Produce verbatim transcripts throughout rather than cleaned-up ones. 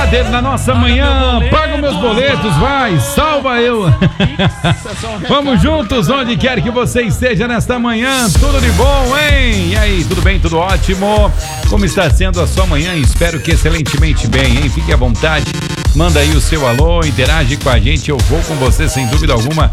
dele na nossa manhã. Paga os meus boletos, vai, salva eu. Vamos juntos, onde quer que você esteja nesta manhã. Tudo de bom, hein? E aí, tudo bem? Tudo ótimo? Como está sendo a sua manhã? Espero que excelentemente bem, hein? Fique à vontade. Manda aí o seu alô, interage com a gente. Eu vou com você, sem dúvida alguma,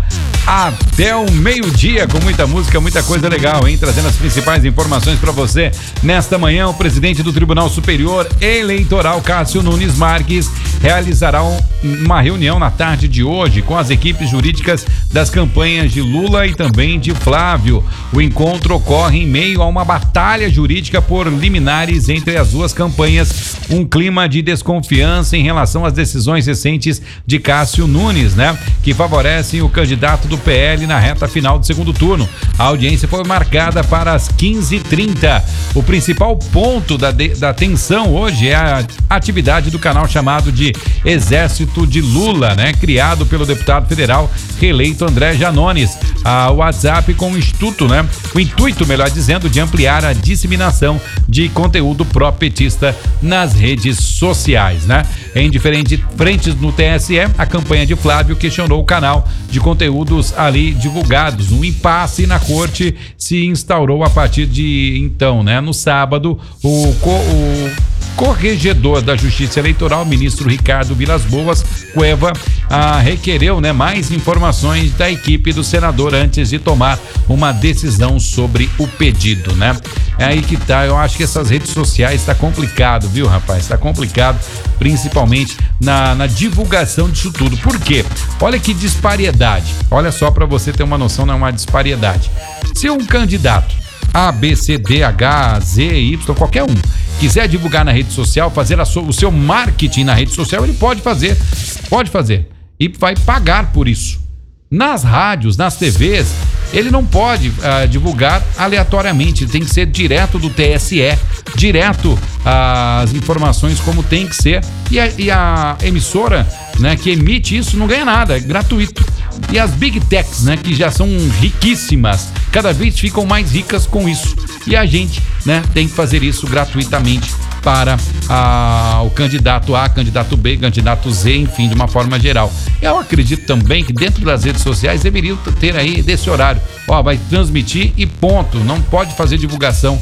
até o meio-dia, com muita música, muita coisa legal, hein? Trazendo as principais informações para você. Nesta manhã, o presidente do Tribunal Superior Eleitoral, Cássio Nunes Marques, realizará um, uma reunião na tarde de hoje com as equipes jurídicas das campanhas de Lula e também de Flávio. O encontro ocorre em meio a uma batalha jurídica por liminares entre as duas campanhas, um clima de desconfiança em relação às decisões recentes de Cássio Nunes, né? Que favorecem o candidato do P L na reta final do segundo turno. A audiência foi marcada para as quinze e trinta. O principal ponto da, de, da tensão hoje é a atividade do canal chamado de Exército de Lula, né? Criado pelo deputado federal reeleito André Janones. A WhatsApp com o instituto, né? O intuito, melhor dizendo, de ampliar a disseminação de conteúdo pró-petista nas redes sociais, né? Em diferentes frentes no T S E, a campanha de Flávio questionou o canal de conteúdos ali divulgados. Um impasse na corte se instaurou a partir de então, né? No sábado, o, o corregedor da Justiça Eleitoral, ministro Ricardo Vilas Boas Cueva, ah, requereu, né, mais informações da equipe do senador antes de tomar uma decisão sobre o pedido, né? É aí que tá, eu acho que essas redes sociais tá complicado, viu, rapaz? Tá complicado, principalmente na, na divulgação disso tudo. Por quê? Olha que disparidade. Olha só, para você ter uma noção, não é uma disparidade. Se um candidato A, B, C, D, H, Z, Y, qualquer um, quiser divulgar na rede social, fazer a so, o seu marketing na rede social, ele pode fazer, pode fazer, e vai pagar por isso. Nas rádios, nas T Vs, ele não pode uh, divulgar aleatoriamente, tem que ser direto do T S E, direto uh, as informações como tem que ser, e a, e a emissora, né, que emite isso não ganha nada, é gratuito. E as Big Techs, né, que já são riquíssimas, cada vez ficam mais ricas com isso. E a gente, né, tem que fazer isso gratuitamente para ah, o candidato A, candidato B, candidato Z, enfim, de uma forma geral. Eu acredito também que dentro das redes sociais deveriam ter aí desse horário. Ó, vai transmitir e ponto. Não pode fazer divulgação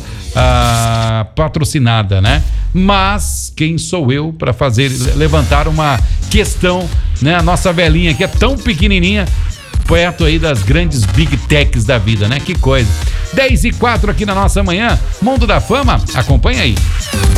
ah, patrocinada, né? Mas quem sou eu para fazer, levantar uma questão, né? A nossa velhinha que é tão pequenininha, perto aí das grandes Big Techs da vida, né? Que coisa. dez e quatro aqui na nossa manhã. Mundo da Fama, acompanha aí.